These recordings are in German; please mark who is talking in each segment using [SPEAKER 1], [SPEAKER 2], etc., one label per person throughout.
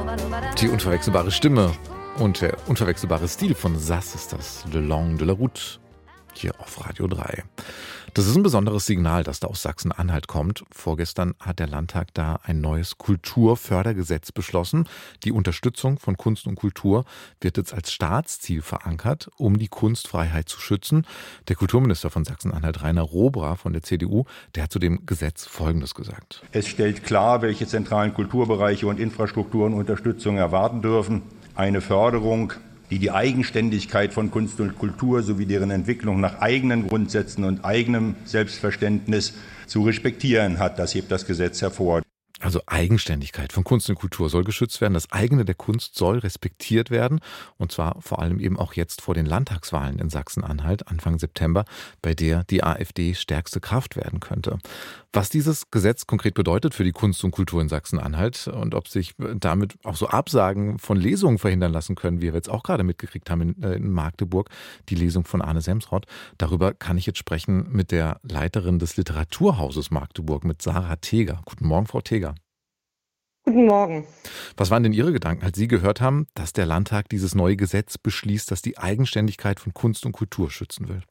[SPEAKER 1] Die unverwechselbare Stimme und der unverwechselbare Stil von Sass ist das Le Long de la Route hier auf Radio 3. Das ist ein besonderes Signal, das da aus Sachsen-Anhalt kommt. Vorgestern hat der Landtag da ein neues Kulturfördergesetz beschlossen. Die Unterstützung von Kunst und Kultur wird jetzt als Staatsziel verankert, um die Kunstfreiheit zu schützen. Der Kulturminister von Sachsen-Anhalt, Rainer Robra von der CDU, der hat zu dem Gesetz Folgendes gesagt.
[SPEAKER 2] Es stellt klar, welche zentralen Kulturbereiche und Infrastrukturen Unterstützung erwarten dürfen. Eine Förderung, die Eigenständigkeit von Kunst und Kultur sowie deren Entwicklung nach eigenen Grundsätzen und eigenem Selbstverständnis zu respektieren hat. Das hebt das Gesetz hervor.
[SPEAKER 1] Also Eigenständigkeit von Kunst und Kultur soll geschützt werden. Das eigene der Kunst soll respektiert werden. Und zwar vor allem eben auch jetzt vor den Landtagswahlen in Sachsen-Anhalt Anfang September, bei der die AfD stärkste Kraft werden könnte. Was dieses Gesetz konkret bedeutet für die Kunst und Kultur in Sachsen-Anhalt und ob sich damit auch so Absagen von Lesungen verhindern lassen können, wie wir jetzt auch gerade mitgekriegt haben in Magdeburg, die Lesung von Arne Semsrott. Darüber kann ich jetzt sprechen mit der Leiterin des Literaturhauses Magdeburg, mit Sarah Teger. Guten Morgen, Frau Teger.
[SPEAKER 3] Guten Morgen.
[SPEAKER 1] Was waren denn Ihre Gedanken, als Sie gehört haben, dass der Landtag dieses neue Gesetz beschließt, das die Eigenständigkeit von Kunst und Kultur schützen will?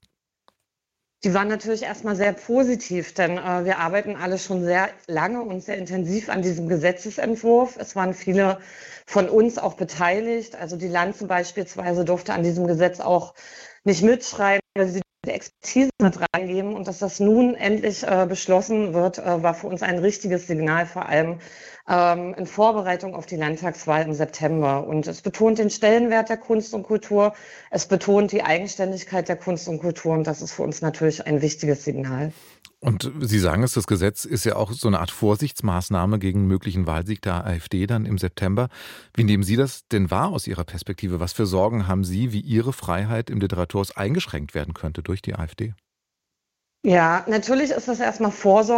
[SPEAKER 3] Die waren natürlich erstmal sehr positiv, denn wir arbeiten alle schon sehr lange und sehr intensiv an diesem Gesetzesentwurf. Es waren viele von uns auch beteiligt. Also die Lanze beispielsweise durfte an diesem Gesetz auch nicht mitschreiben, weil sie die Expertise mit reingeben. Und dass das nun endlich beschlossen wird, war für uns ein richtiges Signal, vor allem in Vorbereitung auf die Landtagswahl im September. Und es betont den Stellenwert der Kunst und Kultur. Es betont die Eigenständigkeit der Kunst und Kultur. Und das ist für uns natürlich ein wichtiges Signal.
[SPEAKER 1] Und Sie sagen es, das Gesetz ist ja auch so eine Art Vorsichtsmaßnahme gegen einen möglichen Wahlsieg der AfD dann im September. Wie nehmen Sie das denn wahr aus Ihrer Perspektive? Was für Sorgen haben Sie, wie Ihre Freiheit im Literaturhaus eingeschränkt werden könnte durch die AfD?
[SPEAKER 3] Ja, natürlich ist das erstmal Vorsorge.